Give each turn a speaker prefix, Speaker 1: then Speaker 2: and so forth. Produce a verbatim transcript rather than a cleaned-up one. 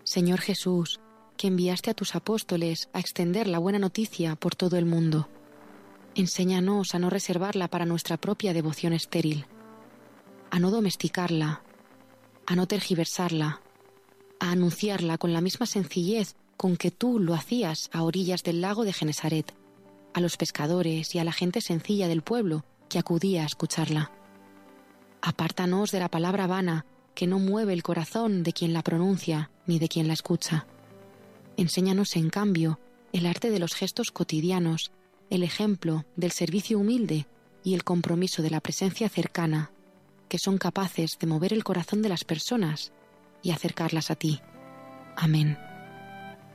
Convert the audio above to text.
Speaker 1: Señor Jesús, que enviaste a tus apóstoles a extender la buena noticia por todo el mundo, enséñanos a no reservarla para nuestra propia devoción estéril, a no domesticarla, a no tergiversarla, a anunciarla con la misma sencillez con que tú lo hacías a orillas del lago de Genesaret, a los pescadores y a la gente sencilla del pueblo que acudía a escucharla. Apártanos de la palabra vana que no mueve el corazón de quien la pronuncia ni de quien la escucha. Enséñanos, en cambio, el arte de los gestos cotidianos, el ejemplo del servicio humilde y el compromiso de la presencia cercana, que son capaces de mover el corazón de las personas y acercarlas a ti. Amén.